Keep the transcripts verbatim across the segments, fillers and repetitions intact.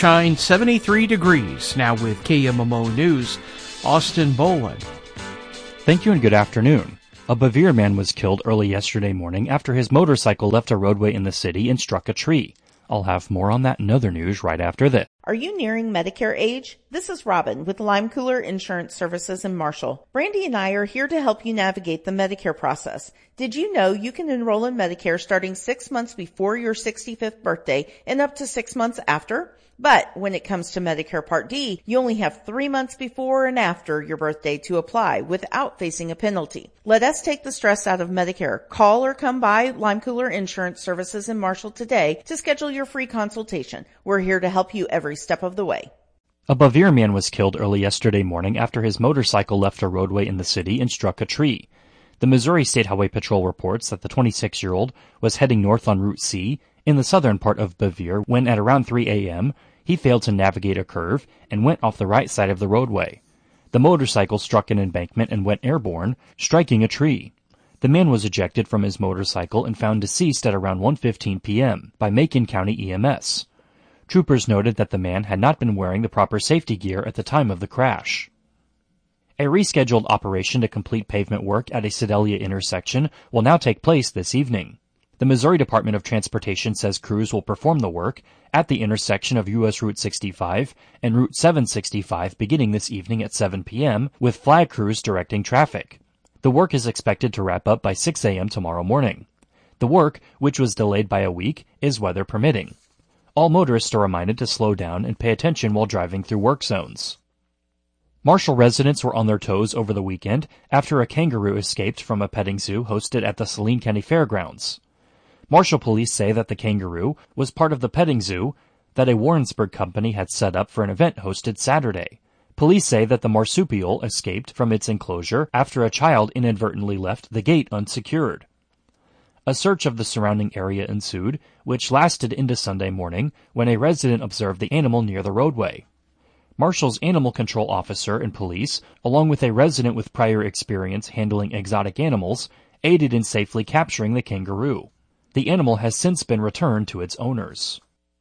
sunshine, seventy-three degrees. Now with K M M O News, Austin Boland. Thank you and good afternoon. A Bevere man was killed early yesterday morning after his motorcycle left a roadway in the city and struck a tree. I'll have more on that and other news right after this. Are you nearing Medicare age? This is Robin with Lime Cooler Insurance Services in Marshall. Brandy and I are here to help you navigate the Medicare process. Did you know you can enroll in Medicare starting six months before your sixty-fifth birthday and up to six months after? But when it comes to Medicare Part D, you only have three months before and after your birthday to apply without facing a penalty. Let us take the stress out of Medicare. Call or come by Lime Cooler Insurance Services in Marshall today to schedule your free consultation. We're here to help you every step of the way. A Bevere man was killed early yesterday morning after his motorcycle left a roadway in the city and struck a tree. The Missouri State Highway Patrol reports that the twenty-six-year-old was heading north on Route C in the southern part of Bevere when at around three a.m., he failed to navigate a curve and went off the right side of the roadway. The motorcycle struck an embankment and went airborne, striking a tree. The man was ejected from his motorcycle and found deceased at around one fifteen p.m. by Macon County E M S. Troopers noted that the man had not been wearing the proper safety gear at the time of the crash. A rescheduled operation to complete pavement work at a Sedalia intersection will now take place this evening. The Missouri Department of Transportation says crews will perform the work at the intersection of U S Route sixty-five and Route seven sixty-five beginning this evening at seven p.m. with flag crews directing traffic. The work is expected to wrap up by six a.m. tomorrow morning. The work, which was delayed by a week, is weather permitting. All motorists are reminded to slow down and pay attention while driving through work zones. Marshall residents were on their toes over the weekend after a kangaroo escaped from a petting zoo hosted at the Saline County Fairgrounds. Marshall police say that the kangaroo was part of the petting zoo that a Warrensburg company had set up for an event hosted Saturday. Police say that the marsupial escaped from its enclosure after a child inadvertently left the gate unsecured. A search of the surrounding area ensued, which lasted into Sunday morning when a resident observed the animal near the roadway. Marshall's animal control officer and police, along with a resident with prior experience handling exotic animals, aided in safely capturing the kangaroo. The animal has since been returned to its owners.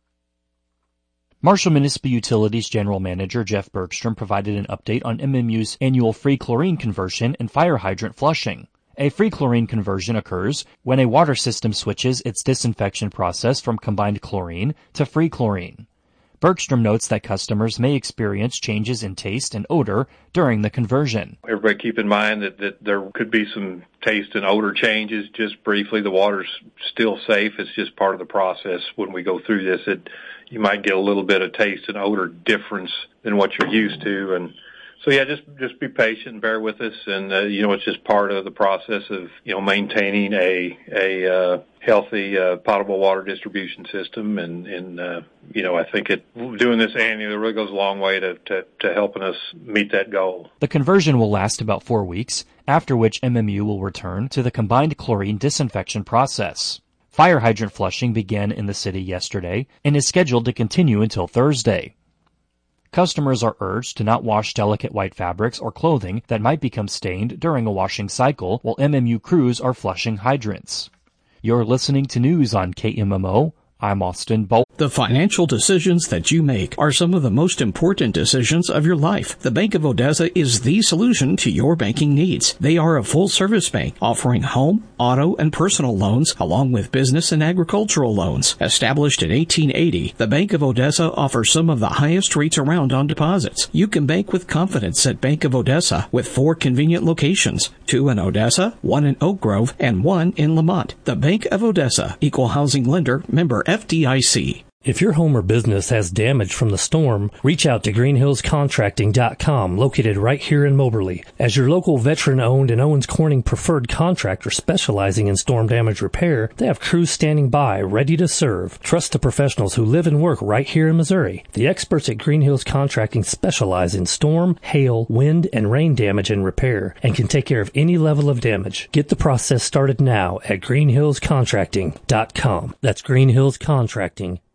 Marshall Municipal Utilities General Manager Jeff Bergstrom provided an update on M M U's annual free chlorine conversion and fire hydrant flushing. A free chlorine conversion occurs when a water system switches its disinfection process from combined chlorine to free chlorine. Bergstrom notes that customers may experience changes in taste and odor during the conversion. Everybody keep in mind that, that there could be some taste and odor changes. Just briefly, the water's still safe. It's just part of the process. When we go through this, it, you might get a little bit of taste and odor difference than what you're used to. And so, yeah, just just be patient and bear with us. And, uh, you know, it's just part of the process of, you know, maintaining a a uh, healthy uh, potable water distribution system. And, and uh, you know, I think it doing this annually really goes a long way to, to, to helping us meet that goal. The conversion will last about four weeks, after which M M U will return to the combined chlorine disinfection process. Fire hydrant flushing began in the city yesterday and is scheduled to continue until Thursday. Customers are urged to not wash delicate white fabrics or clothing that might become stained during a washing cycle while M M U crews are flushing hydrants. You're listening to news on K M M O. I'm Austin Bolt. The financial decisions that you make are some of the most important decisions of your life. The Bank of Odessa is the solution to your banking needs. They are a full-service bank offering home, auto, and personal loans along with business and agricultural loans. Established in eighteen eighty, the Bank of Odessa offers some of the highest rates around on deposits. You can bank with confidence at Bank of Odessa with four convenient locations, two in Odessa, one in Oak Grove, and one in Lamont. The Bank of Odessa, Equal Housing Lender, member F D I C. If your home or business has damage from the storm, reach out to green hills contracting dot com, located right here in Moberly. As your local veteran-owned and Owens Corning preferred contractor specializing in storm damage repair, they have crews standing by, ready to serve. Trust the professionals who live and work right here in Missouri. The experts at Green Hills Contracting specialize in storm, hail, wind, and rain damage and repair, and can take care of any level of damage. Get the process started now at green hills contracting dot com. That's green hills contracting dot com.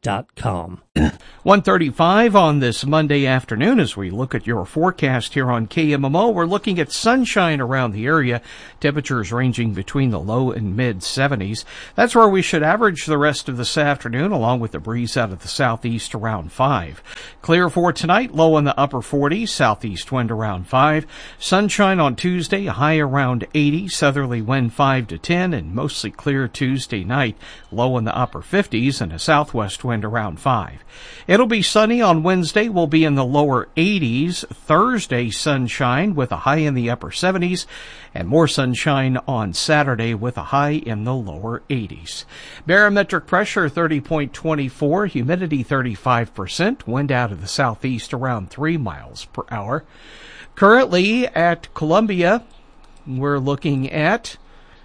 dot com. one thirty-five on this Monday afternoon. As we look at your forecast here on K M M O, we're looking at sunshine around the area. Temperatures ranging between the low and mid seventies. That's where we should average the rest of this afternoon, along with the breeze out of the southeast around five. Clear for tonight, low in the upper forties, southeast wind around five. Sunshine on Tuesday, a high around eighty, southerly wind five to ten, and mostly clear Tuesday night, low in the upper fifties, and a southwest wind around five. It'll be sunny on Wednesday. We'll be in the lower eighties. Thursday, sunshine with a high in the upper seventies, and more sunshine on Saturday with a high in the lower eighties. Barometric pressure thirty point two four, humidity thirty-five percent, wind out of the southeast around three miles per hour. Currently at Columbia, we're looking at,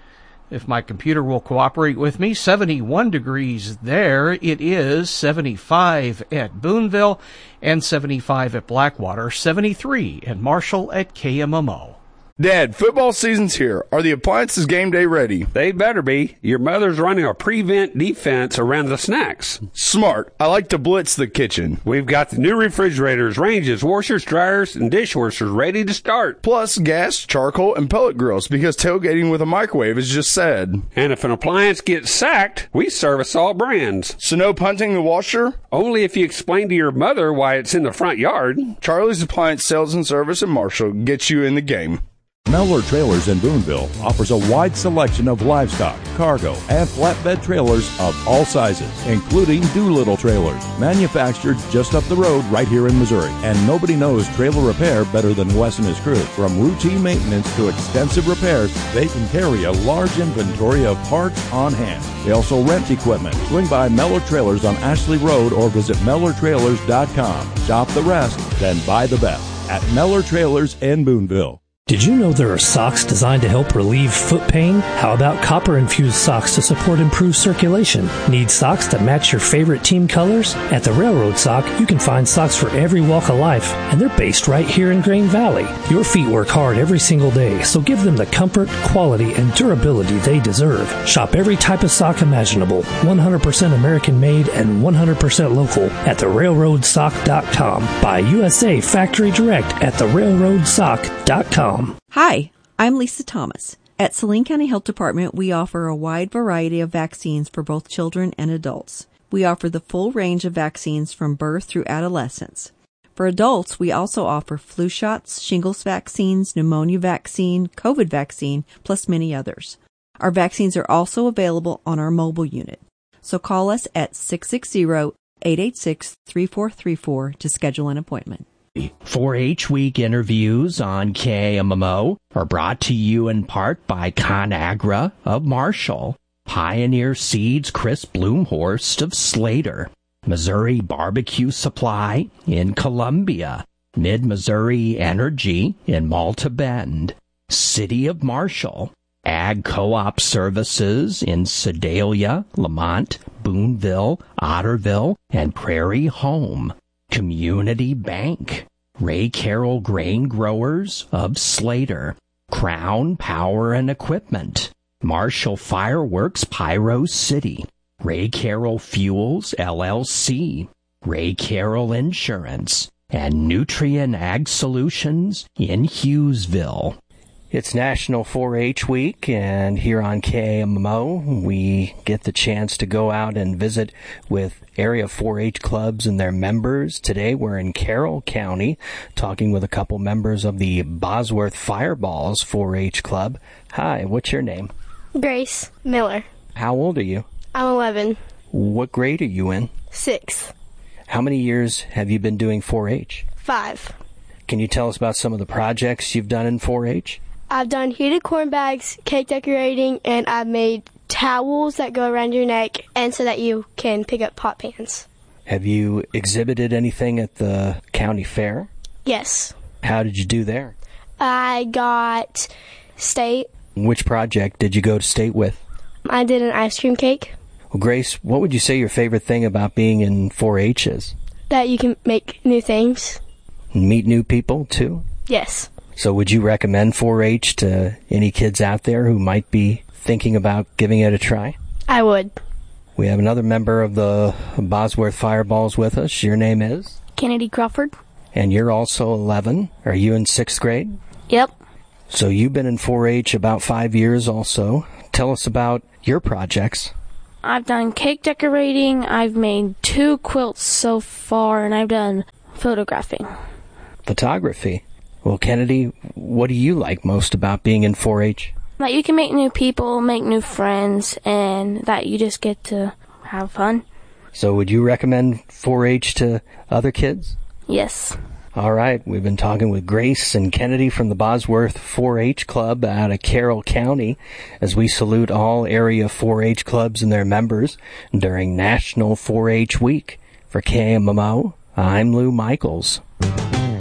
if my computer will cooperate with me, seventy-one degrees there. It is seventy-five at Boonville and seventy-five at Blackwater, seventy-three at Marshall at K M M O. Dad, football season's here. Are the appliances game day ready? They better be. Your mother's running a prevent defense around the snacks. Smart. I like to blitz the kitchen. We've got the new refrigerators, ranges, washers, dryers, and dishwashers ready to start. Plus gas, charcoal, and pellet grills, because tailgating with a microwave is just sad. And if an appliance gets sacked, we service all brands. So no punting the washer? Only if you explain to your mother why it's in the front yard. Charlie's Appliance Sales and Service in Marshall gets you in the game. Mellor Trailers in Boonville offers a wide selection of livestock, cargo, and flatbed trailers of all sizes, including Doolittle trailers, manufactured just up the road right here in Missouri. And nobody knows trailer repair better than Wes and his crew. From routine maintenance to extensive repairs, they can carry a large inventory of parts on hand. They also rent equipment. Swing by Mellor Trailers on Ashley Road or visit Mellor Trailers dot com. Shop the rest, then buy the best at Mellor Trailers in Boonville. Did you know there are socks designed to help relieve foot pain? How about copper-infused socks to support improved circulation? Need socks to match your favorite team colors? At the Railroad Sock, you can find socks for every walk of life, and they're based right here in Grain Valley. Your feet work hard every single day, so give them the comfort, quality, and durability they deserve. Shop every type of sock imaginable, one hundred percent American-made and one hundred percent local at the railroad sock dot com. Buy U S A Factory Direct at the railroad sock dot com. Hi, I'm Lisa Thomas. At Saline County Health Department, we offer a wide variety of vaccines for both children and adults. We offer the full range of vaccines from birth through adolescence. For adults, we also offer flu shots, shingles vaccines, pneumonia vaccine, COVID vaccine, plus many others. Our vaccines are also available on our mobile unit. So call us at six six zero, eight eight six, three four three four to schedule an appointment. four H Week interviews on K M M O are brought to you in part by ConAgra of Marshall, Pioneer Seeds Chris Bloomhorst of Slater, Missouri Barbecue Supply in Columbia, Mid-Missouri Energy in Malta Bend, City of Marshall, Ag Co-op Services in Sedalia, Lamont, Boonville, Otterville, and Prairie Home, Community Bank, Ray Carroll Grain Growers of Slater, Crown Power and Equipment, Marshall Fireworks Pyro City, Ray Carroll Fuels L L C, Ray Carroll Insurance, and Nutrien Ag Solutions in Hughesville. It's National four H Week, and here on K M M O, we get the chance to go out and visit with area four H clubs and their members. Today, we're in Carroll County, talking with a couple members of the Bosworth Fireballs four H club. Hi, what's your name? Grace Miller. How old are you? I'm eleven. What grade are you in? Sixth. How many years have you been doing four H? Five. Can you tell us about some of the projects you've done in four H? I've done heated corn bags, cake decorating, and I've made towels that go around your neck and so that you can pick up pot pans. Have you exhibited anything at the county fair? Yes. How did you do there? I got state. Which project did you go to state with? I did an ice cream cake. Well, Grace, what would you say your favorite thing about being in four H is? That you can make new things. Meet new people, too? Yes. So would you recommend four H to any kids out there who might be thinking about giving it a try? I would. We have another member of the Bosworth Fireballs with us. Your name is? Kennedy Crawford. And you're also eleven. Are you in sixth grade? Yep. So you've been in four H about five years also. Tell us about your projects. I've done cake decorating, I've made two quilts so far, and I've done photographing. Photography. Well, Kennedy, what do you like most about being in four H? That you can make new people, make new friends, and that you just get to have fun. So would you recommend four H to other kids? Yes. All right, we've been talking with Grace and Kennedy from the Bosworth four H Club out of Carroll County as we salute all area four H clubs and their members during National four H Week. For K M M O, I'm Lou Michaels.